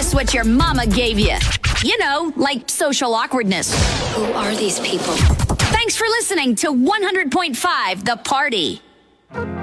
just what your mama gave you. You know, like social awkwardness. Who are these people? Thanks for listening to 100.5 The Party.